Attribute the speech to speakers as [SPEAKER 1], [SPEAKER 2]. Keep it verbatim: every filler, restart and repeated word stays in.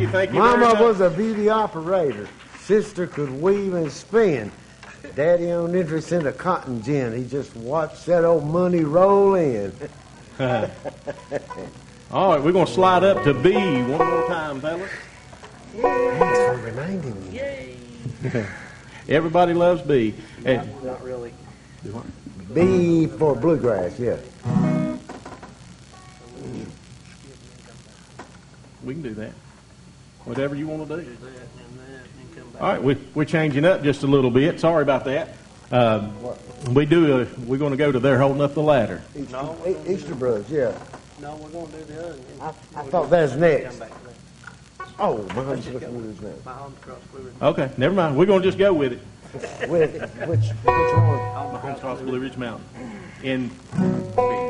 [SPEAKER 1] thank you very
[SPEAKER 2] Mama
[SPEAKER 1] much.
[SPEAKER 2] was a beauty operator. Sister could weave and spin. Daddy owned interest in a cotton gin. He just watched that old money roll in.
[SPEAKER 1] All right, we're going to slide up to B one more time, fellas.
[SPEAKER 2] Thanks for reminding me.
[SPEAKER 3] Yay!
[SPEAKER 1] Everybody loves B. And,
[SPEAKER 3] Not, not really.
[SPEAKER 2] B for bluegrass, yeah.
[SPEAKER 1] we can do that. Whatever you want to do.
[SPEAKER 3] Do that and that and come back.
[SPEAKER 1] All right, we, we're changing up just a little bit. Sorry about that. Um, we do. A, we're going to go to there holding up the ladder.
[SPEAKER 2] Easter,
[SPEAKER 3] No, we're gonna
[SPEAKER 2] E- Easter Brothers, yeah.
[SPEAKER 3] No, we're gonna do the other one.
[SPEAKER 2] I, I thought that was next.
[SPEAKER 3] Come back to that.
[SPEAKER 2] Oh, my husband's looking at his name.
[SPEAKER 3] My home's across Blue Ridge.
[SPEAKER 1] Okay, never mind. We're going to just go with it.
[SPEAKER 2] Which, which, which one?
[SPEAKER 3] Home
[SPEAKER 1] Across
[SPEAKER 3] across
[SPEAKER 1] Blue Ridge Mountain. In